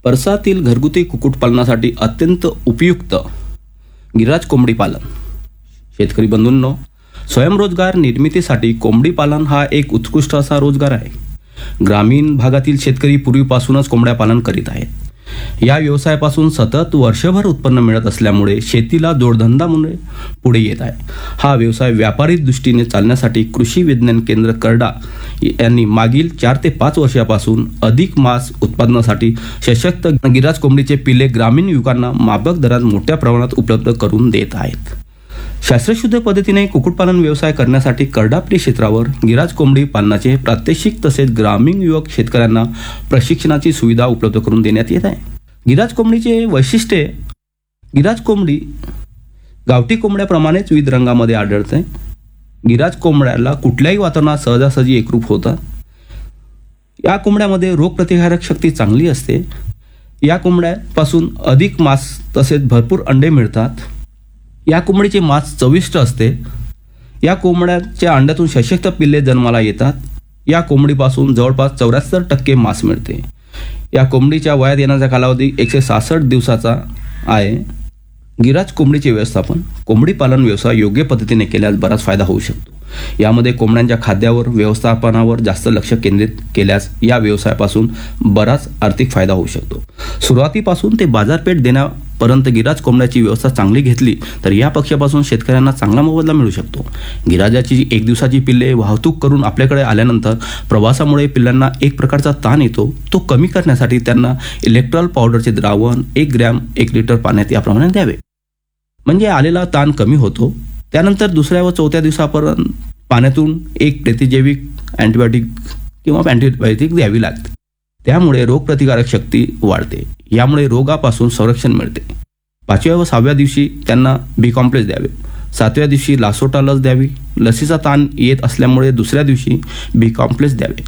परसातील घरगुती कुक्कुटपालनासाठी अत्यंत उपयुक्त गिरिराज कोंबडी पालन. शेतकरी बंधूंनो, स्वयंरोजगार निर्मितीसाठी कोंबडी पालन हा एक उत्कृष्ट असा रोजगार आहे. ग्रामीण भागातील शेतकरी पूर्वीपासूनच कोंबड्या पालन करीत आहेत. या व्यवसायापासून सतत वर्षभर उत्पन्न मिळत असल्यामुळे शेतीला जोडधंदा म्हणून पुढे येत आहे. हा व्यवसाय व्यापारी दृष्टीने चालण्यासाठी कृषी विज्ञान केंद्र करडा यांनी मागील 4 ते 5 वर्षापासून अधिक मांस उत्पादनासाठी सशक्त गिरिराज कोंबडीचे पिल्ले ग्रामीण युवकांना माफक दरात मोठ्या प्रमाणात उपलब्ध करून देत आहेत. शास्त्रशुद्ध पद्धतीने कुक्कुटपालन व्यवसाय करण्यासाठी करडापल्ली क्षेत्रावर गिरिराज कोंबडी पालनाचे प्रात्यक्षिक तसेच ग्रामीण युवक शेतकऱ्यांना प्रशिक्षणाची सुविधा उपलब्ध करून देण्यात येत आहे. गिरिराज कोंबडीचे वैशिष्ट्ये: गिरिराज कोंबडी गावठी कोंबड्याप्रमाणेच विविध रंगामध्ये आढळते. गिरिराज कोंबड्याला कुठल्याही वातावरणात सहजासहजी एकरूप होतात. या कोंबड्यामध्ये रोगप्रतिकारक शक्ती चांगली असते. या कोंबड्यापासून अधिक मांस तसेच भरपूर अंडे मिळतात. या कोंबडीचे मांस चविष्ट असते. या कोंबड्याच्या अंड्यातून सशक्त पिल्ले जन्माला येतात. या कोंबडीपासून जवळपास 74% मांस मिळते. या कोंबडीच्या वयात येण्याचा कालावधी 166 दिवसाचा आहे. गिरिराज कोंबडीचे व्यवस्थापन: कोंबडी पालन व्यवसाय योग्य पद्धतीने केल्यास बराच फायदा होऊ शकतो. यामध्ये कोंबड्यांच्या खाद्यावर व्यवस्थापनावर जास्त लक्ष केंद्रित केल्यास या व्यवसायापासून बराच आर्थिक फायदा होऊ शकतो. सुरुवातीपासून ते बाजारपेठ देण्यापर्यंत गिरिराज कोंबड्याची व्यवस्था चांगली घेतली तर या पक्षापासून शेतकऱ्यांना चांगला मोबदला मिळू शकतो. गिरिराजाची 1 दिवसाची पिल्ले वाहतूक करून आपल्याकडे आल्यानंतर प्रवासामुळे पिल्लांना एक प्रकारचा ताण येतो. तो कमी करण्यासाठी त्यांना इलेक्ट्रॉल पावडरचे द्रावण 1 ग्रॅम 1 लिटर पाण्यात याप्रमाणे द्यावे, म्हणजे आलेला ताण कमी होतो. त्यानंतर 2ऱ्या व 4थ्या दिवसापर्यंत पाण्यातून एक प्रतिजैविक अँटीबायोटिक किंवा अँटीबायोटिक द्यावी लागते. त्यामुळे रोगप्रतिकारक शक्ती वाढते. यामुळे रोगापासून संरक्षण मिळते. 5व्या व 6व्या दिवशी त्यांना बी कॉम्प्लेक्स द्यावे. 7व्या दिवशी लासोटा लस द्यावी. लसीचा ताण येत असल्यामुळे 2ऱ्या दिवशी बी कॉम्प्लेक्स द्यावे.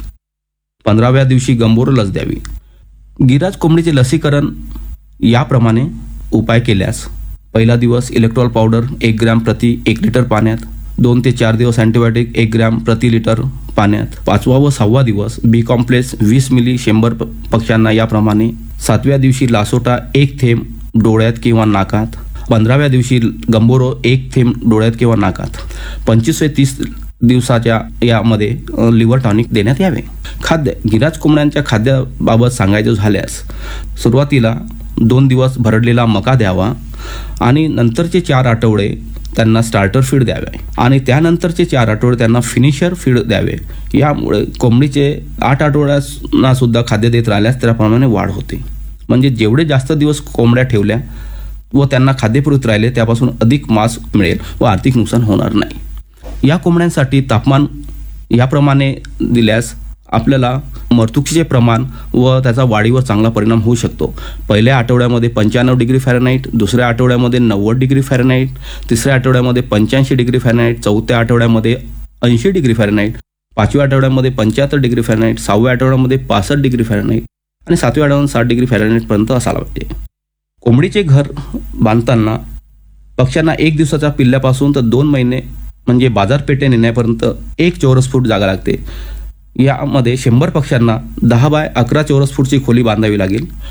15व्या दिवशी गंभोरो लस द्यावी. गिरिराज कोंबडीचे लसीकरण याप्रमाणे उपाय केल्यास: पहिला दिवस इलेक्ट्रॉल पावडर 1 ग्रॅम प्रति 1 लिटर पाण्यात. 2 ते 4 दिवस अँटीबायोटिक 1 ग्रॅम प्रति लिटर पाण्यात. 5वा व 6वा दिवस बी कॉम्प्लेक्स 20 मिली 100 पक्ष्यांना याप्रमाणे. 7व्या दिवशी लासोटा 1 थेंब डोळ्यात किंवा नाकात. 15व्या दिवशी गंभोरो 1 थेंब डोळ्यात किंवा नाकात. 25 ते 30 दिवसाच्या यामध्ये लिव्हर टॉनिक देण्यात यावे. खाद्य: गिरिराज कोंबड्यांच्या खाद्याबाबत सांगायचं झाल्यास सुरुवातीला 2 दिवस भरडलेला मका द्यावा आणि नंतरचे 4 आठवडे त्यांना स्टार्टर फीड द्यावे आणि त्यानंतरचे 4 आठवडे त्यांना फिनिशर फीड द्यावे. यामुळे कोंबडीचे 8 आठवड्यांना सुद्धा खाद्य देत राहिल्यास त्याप्रमाणे वाढ होते. म्हणजे जेवढे जास्त दिवस कोंबड्या ठेवल्या व त्यांना खाद्य पुरवत राहिले त्यापासून अधिक मांस मिळेल व आर्थिक नुकसान होणार नाही. या कोंबड्यांसाठी तापमान याप्रमाणे दिल्यास आपल्याला मरतुकीचे प्रमाण व त्याचा वाढीवर चांगला परिणाम होऊ शकतो. पहिल्या आठवड्यामध्ये 95 डिग्री फॅरनहाईट, 2ऱ्या आठवड्यामध्ये 90 डिग्री फॅरनहाईट, 3ऱ्या आठवड्यामध्ये 85 डिग्री फॅरनहाईट, 4थ्या आठवड्यामध्ये 80 डिग्री फॅरनहाईट, 5व्या आठवड्यामध्ये 75 डिग्री फॅरनहाईट, 6व्या आठवड्यामध्ये 65 डिग्री फॅरनहाईट आणि 7व्या आठवड्यामध्ये 60 डिग्री फॅरनहाईटपर्यंत असायला पाहिजे. कोंबडीचे घर बांधताना पक्ष्यांना 1 दिवसाच्या पिल्ल्यापासून तर 2 महिने म्हणजे बाजारपेठे नेण्यापर्यंत 1 चौरस फूट जागा लागते. यामध्ये 100 पक्ष्यांना 10 बाय 11 चौरस फूटची खोली बांधावी लागेल.